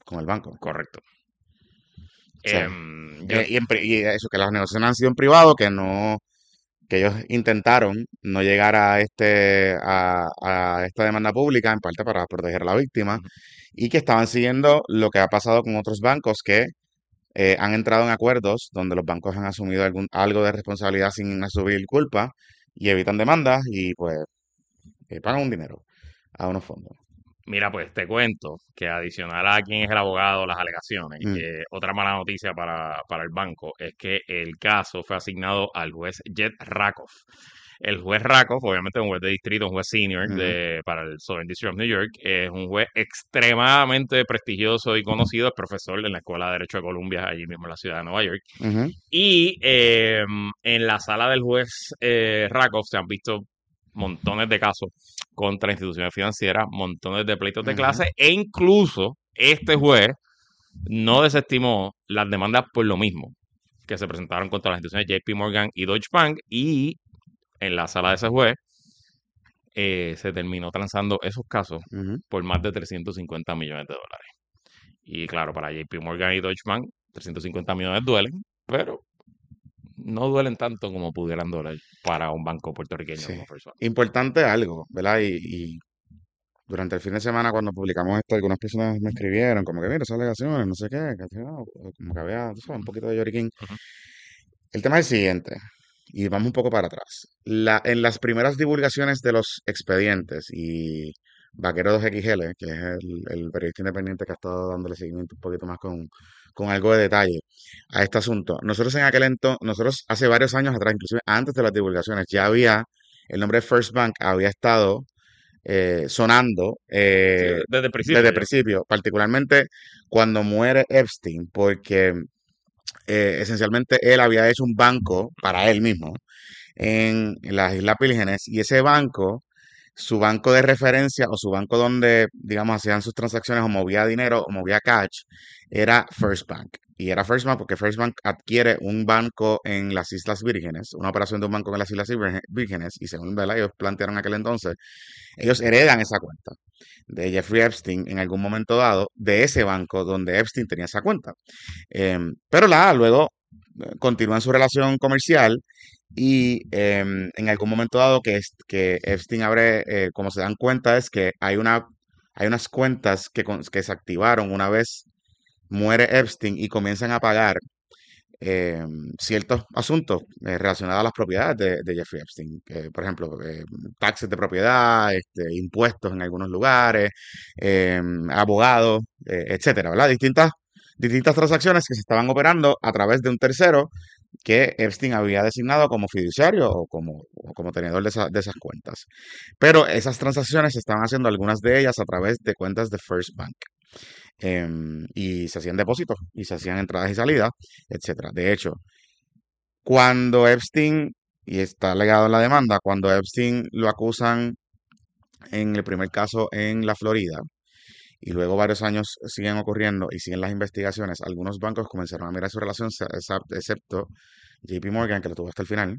con el banco. Correcto. Sí. Yo, Y eso, que las negociaciones han sido en privado, que ellos intentaron no llegar a esta demanda pública, en parte para proteger a la víctima, ujú. y que estaban siguiendo lo que ha pasado con otros bancos que han entrado en acuerdos donde los bancos han asumido algo de responsabilidad sin asumir culpa y evitan demandas y pues pagan un dinero a unos fondos. Mira, pues te cuento que adicional a quién es el abogado, las alegaciones, Mm, otra mala noticia para el banco es que el caso fue asignado al juez Jet Rakoff. El juez Rakoff, obviamente un juez de distrito, un juez senior ujú, para el Southern District of New York, es un juez extremadamente prestigioso y conocido, es profesor en la Escuela de Derecho de Columbia, allí mismo en la ciudad de Nueva York. ujú, Y en la sala del juez Rakoff se han visto montones de casos contra instituciones financieras, montones de pleitos de ujú. clase e incluso este juez no desestimó las demandas por lo mismo que se presentaron contra las instituciones JP Morgan y Deutsche Bank y en la sala de ese juez se terminó transando esos casos Ujú. por más de 350 millones de dólares. Y claro, para JP Morgan y Deutsche Bank, 350 millones duelen, pero no duelen tanto como pudieran doler para un banco puertorriqueño Sí. como First Bank. Importante algo, ¿verdad? Y durante el fin de semana cuando publicamos esto, algunas personas me escribieron como que, mira, esas alegaciones, no sé qué, como que había, tú sabes, un poquito de lloriquín. Ujú, El tema es el siguiente, y vamos un poco para atrás. En las primeras divulgaciones de los expedientes y Vaquero 2XL, que es el periodista independiente que ha estado dándole seguimiento un poquito más con algo de detalle a este asunto. Nosotros hace varios años atrás, inclusive antes de las divulgaciones, ya había, el nombre de First Bank había estado sonando sí, desde el principio desde el ya. principio, particularmente cuando muere Epstein, porque esencialmente él había hecho un banco para él mismo en las Islas Vírgenes y ese banco, su banco de referencia o su banco donde, digamos, hacían sus transacciones o movía dinero o movía cash, era First Bank. Y era First Bank porque First Bank adquiere un banco en las Islas Vírgenes, una operación de un banco en las Islas Vírgenes, y según ¿verdad? Ellos plantearon aquel entonces, ellos heredan esa cuenta de Jeffrey Epstein en algún momento dado de ese banco donde Epstein tenía esa cuenta. Pero luego continúan su relación comercial y en algún momento dado que Epstein abre, como se dan cuenta, es que hay unas cuentas que se activaron una vez muere Epstein y comienzan a pagar ciertos asuntos relacionados a las propiedades de Jeffrey Epstein. Por ejemplo, taxes de propiedad, impuestos en algunos lugares, abogados, etcétera, ¿verdad? Distintas transacciones que se estaban operando a través de un tercero que Epstein había designado como fiduciario o como tenedor de esas cuentas. Pero esas transacciones se estaban haciendo algunas de ellas a través de cuentas de First Bank. Y se hacían depósitos y se hacían entradas y salidas, etcétera. De hecho, cuando Epstein, y está legado en la demanda, cuando Epstein lo acusan en el primer caso en la Florida, y luego varios años siguen ocurriendo y siguen las investigaciones, algunos bancos comenzaron a mirar su relación, excepto JP Morgan, que lo tuvo hasta el final,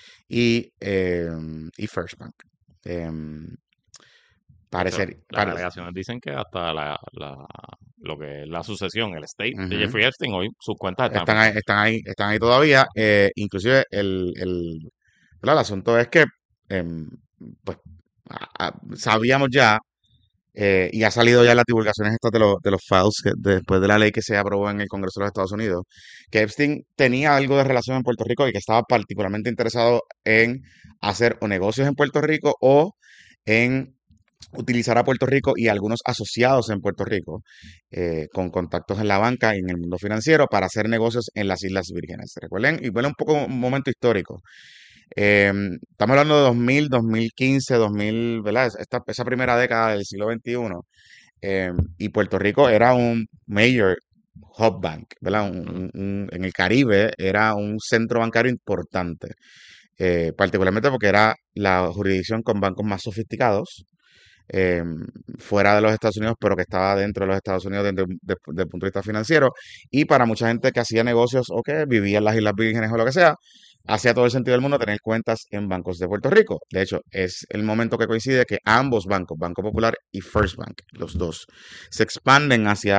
y First Bank. Em, De hecho, parecer, las pare- alegaciones dicen que hasta lo que es la sucesión, el estate de Ujú. Jeffrey Epstein, hoy sus cuentas están en First Bank. Están ahí todavía. Inclusive ¿verdad? El asunto es que em, pues, sabíamos ya, y ha salido ya en las divulgaciones estas de los files después de la ley que se aprobó en el Congreso de los Estados Unidos, que Epstein tenía algo de relación en Puerto Rico y que estaba particularmente interesado en hacer o negocios en Puerto Rico o en utilizar a Puerto Rico y algunos asociados en Puerto Rico con contactos en la banca y en el mundo financiero para hacer negocios en las Islas Vírgenes. Recuerden, y bueno, un poco un momento histórico. Estamos hablando de 2000, 2015, 2000, ¿verdad? Esa primera década del siglo XXI. Y Puerto Rico era un major hub bank, ¿verdad? Ujú. En el Caribe era un centro bancario importante, particularmente porque era la jurisdicción con bancos más sofisticados eh, fuera de los Estados Unidos, pero que estaba dentro de los Estados Unidos desde el punto de vista financiero. Y para mucha gente que hacía negocios o que vivía en las Islas Vírgenes o lo que sea, hacía todo el sentido del mundo tener cuentas en bancos de Puerto Rico. De hecho, es el momento que coincide que ambos bancos, Banco Popular y First Bank, los dos, se expanden hacia